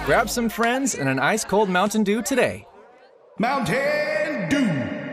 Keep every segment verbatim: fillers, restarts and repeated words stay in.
Grab some friends and an ice-cold Mountain Dew today. Mountain Dew.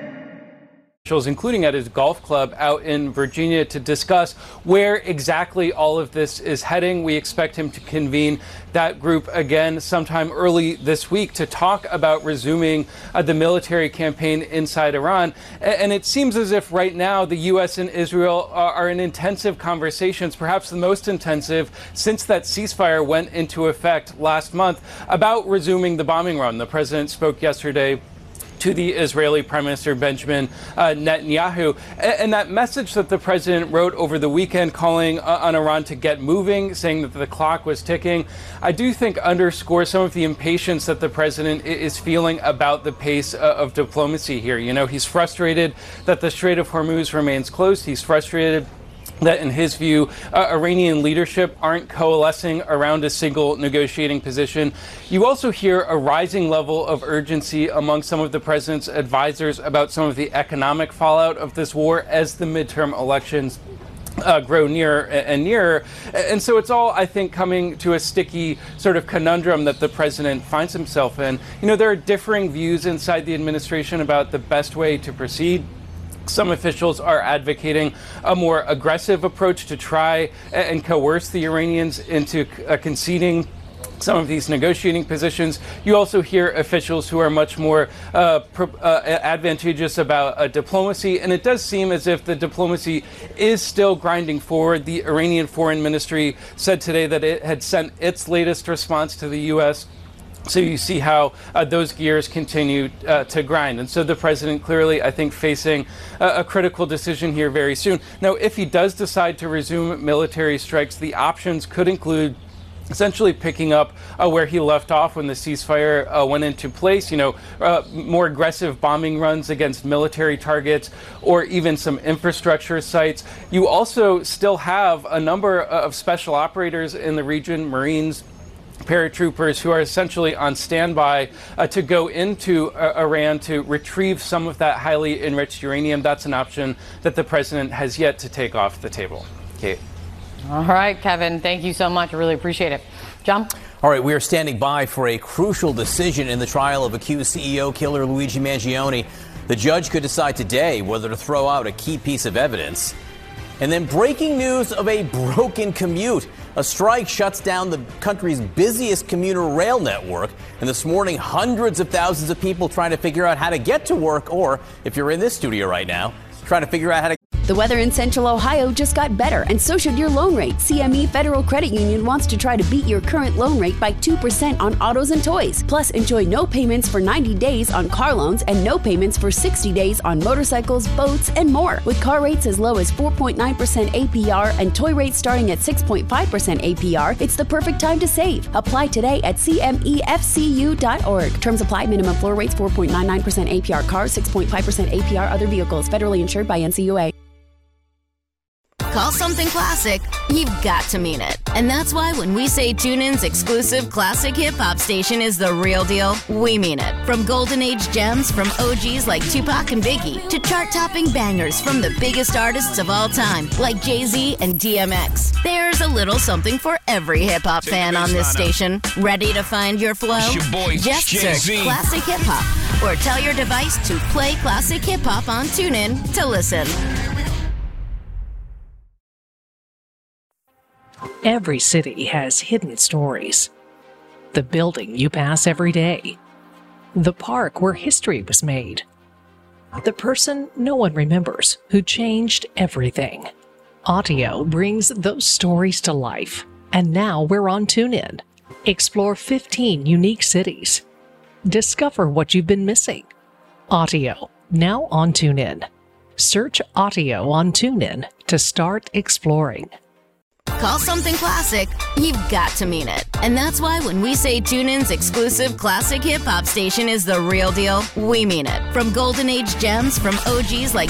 Officials, including at his golf club out in Virginia, to discuss where exactly all of this is heading. We expect him to convene that group again sometime early this week to talk about resuming uh, the military campaign inside Iran. And it seems as if right now the U S and Israel are, are in intensive conversations, perhaps the most intensive since that ceasefire went into effect last month, about resuming the bombing run. The president spoke yesterday to the Israeli Prime Minister Benjamin uh, Netanyahu. And that message that the president wrote over the weekend calling uh, on Iran to get moving, saying that the clock was ticking, I do think underscores some of the impatience that the president is feeling about the pace uh, of diplomacy here. You know, he's frustrated that the Strait of Hormuz remains closed. He's frustrated that, in his view, uh, Iranian leadership aren't coalescing around a single negotiating position. You also hear a rising level of urgency among some of the president's advisors about some of the economic fallout of this war as the midterm elections Uh, grow nearer and nearer. And so it's all, I think, coming to a sticky sort of conundrum that the president finds himself in. You know, there are differing views inside the administration about the best way to proceed. Some officials are advocating a more aggressive approach to try and coerce the Iranians into uh, conceding some of these negotiating positions. You also hear officials who are much more uh, pro- uh, advantageous about uh, diplomacy, and it does seem as if the diplomacy is still grinding forward. The Iranian Foreign Ministry said today that it had sent its latest response to the U S, so you see how uh, those gears continue uh, to grind. And so the president clearly, I think, facing a, a critical decision here very soon. Now, if he does decide to resume military strikes, the options could include essentially picking up uh, where he left off when the ceasefire uh, went into place, you know, uh, more aggressive bombing runs against military targets or even some infrastructure sites. You also still have a number of special operators in the region, Marines, paratroopers, who are essentially on standby uh, to go into uh, Iran to retrieve some of that highly enriched uranium. That's an option that the president has yet to take off the table. Kate. All right, Kevin, thank you so much. I really appreciate it. John? All right, we are standing by for a crucial decision in the trial of accused C E O killer Luigi Mangione. The judge could decide today whether to throw out a key piece of evidence. And then breaking news of a broken commute. A strike shuts down the country's busiest commuter rail network. And this morning, hundreds of thousands of people trying to figure out how to get to work, or if you're in this studio right now, trying to figure out how to... The weather in Central Ohio just got better, and so should your loan rate. C M E Federal Credit Union wants to try to beat your current loan rate by two percent on autos and toys. Plus, enjoy no payments for ninety days on car loans and no payments for sixty days on motorcycles, boats, and more. With car rates as low as four point nine percent A P R and toy rates starting at six point five percent A P R, it's the perfect time to save. Apply today at C M E F C U dot org. Terms apply. Minimum floor rates four point nine nine percent A P R cars, six point five percent A P R other vehicles. Federally insured by N C U A. Call something classic, you've got to mean it. And that's why when we say TuneIn's exclusive classic hip-hop station is the real deal, we mean it. From golden age gems from O Gs like Tupac and Biggie to chart-topping bangers from the biggest artists of all time like Jay-Z and D M X. There's a little something for every hip-hop fan on this station. Ready to find your flow? Your boy, Just Jay-Z. search Classic Hip-Hop or tell your device to play Classic Hip-Hop on TuneIn to listen. Every city has hidden stories. The building you pass every day. The park where history was made. The person no one remembers who changed everything. Audio brings those stories to life. And now we're on TuneIn. Explore fifteen unique cities. Discover what you've been missing. Audio, now on TuneIn. Search Audio on TuneIn to start exploring. Call something classic, you've got to mean it. And that's why when we say TuneIn's exclusive classic hip-hop station is the real deal, we mean it. From golden age gems from O Gs like